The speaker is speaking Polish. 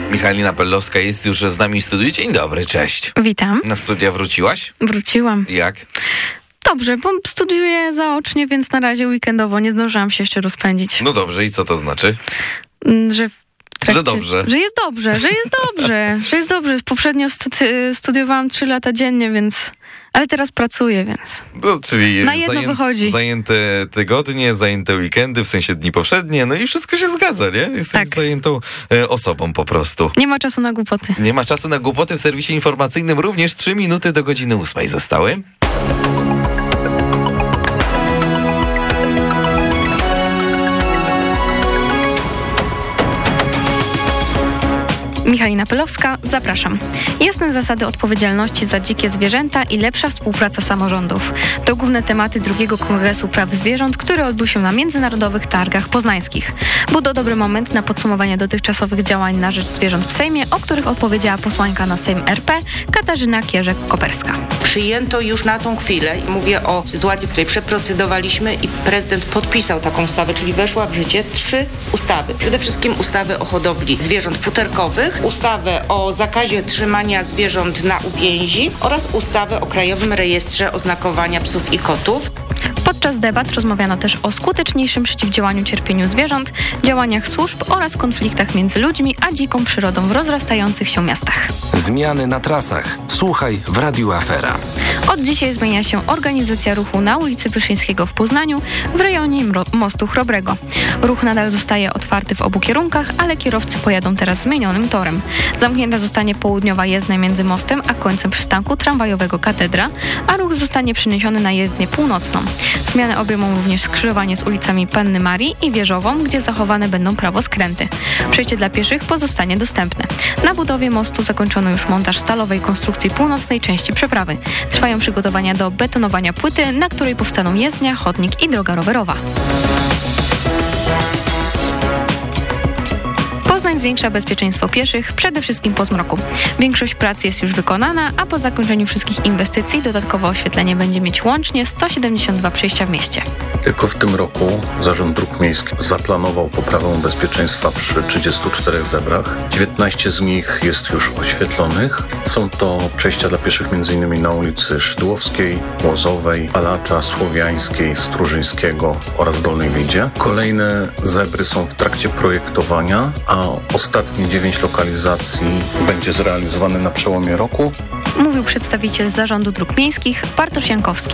Michalina Pellowska jest już z nami w studiu. Dzień dobry, cześć. Witam. Na studia wróciłaś? Wróciłam. Jak? Dobrze, bo studiuję zaocznie, więc na razie weekendowo nie zdążyłam się jeszcze rozpędzić. No dobrze, i co to znaczy? Że w trakcie, Że dobrze. Że jest dobrze, że jest dobrze. Poprzednio studiowałam 3 lata dziennie, więc... Ale teraz pracuję, więc... No, czyli na jedno wychodzi. Zajęte tygodnie, zajęte weekendy, w sensie dni powszednie, no i wszystko się zgadza, nie? Jesteś tak. Zajętą osobą po prostu. Nie ma czasu na głupoty. Nie ma czasu na głupoty. W serwisie informacyjnym również 3 minuty do godziny 8 zostały. Michalina Pellowska, zapraszam. Jasne zasady odpowiedzialności za dzikie zwierzęta i lepsza współpraca samorządów. To główne tematy drugiego Kongresu Praw Zwierząt, który odbył się na Międzynarodowych Targach Poznańskich. Był to dobry moment na podsumowanie dotychczasowych działań na rzecz zwierząt w Sejmie, o których odpowiedziała posłanka na Sejm RP Katarzyna Kierzek-Koperska. Przyjęto już na tą chwilę, i mówię o sytuacji, w której przeprocedowaliśmy i prezydent podpisał taką ustawę, czyli weszła w życie 3 ustawy. Przede wszystkim ustawę o hodowli zwierząt futerkowych, ustawę o zakazie trzymania zwierząt na uwięzi oraz ustawę o Krajowym Rejestrze Oznakowania Psów i Kotów. Podczas debat rozmawiano też o skuteczniejszym przeciwdziałaniu cierpieniu zwierząt, działaniach służb oraz konfliktach między ludźmi a dziką przyrodą w rozrastających się miastach. Zmiany na trasach. Słuchaj w Radiu Afera. Od dzisiaj zmienia się organizacja ruchu na ulicy Wyszyńskiego w Poznaniu w rejonie mostu Chrobrego. Ruch nadal zostaje otwarty w obu kierunkach, ale kierowcy pojadą teraz zmienionym torem. Zamknięta zostanie południowa jezdnia między mostem a końcem przystanku tramwajowego Katedra, a ruch zostanie przeniesiony na jezdnię północną. Zmiany obejmą również skrzyżowanie z ulicami Panny Marii i Wieżową, gdzie zachowane będą prawoskręty. Przejście dla pieszych pozostanie dostępne. Na budowie mostu zakończono już montaż stalowej konstrukcji północnej części przeprawy. Trwają przygotowania do betonowania płyty, na której powstaną jezdnia, chodnik i droga rowerowa. Poznań zwiększa bezpieczeństwo pieszych, przede wszystkim po zmroku. Większość prac jest już wykonana, a po zakończeniu wszystkich inwestycji dodatkowe oświetlenie będzie mieć łącznie 172 przejścia w mieście. Tylko w tym roku Zarząd Dróg Miejskich zaplanował poprawę bezpieczeństwa przy 34 zebrach. 19 z nich jest już oświetlonych. Są to przejścia dla pieszych m.in. na ulicy Szydłowskiej, Łozowej, Palacza, Słowiańskiej, Strużyńskiego oraz Dolnej Wiedzie. Kolejne zebry są w trakcie projektowania, a ostatnie 9 lokalizacji będzie zrealizowane na przełomie roku. Mówił przedstawiciel Zarządu Dróg Miejskich Bartosz Jankowski.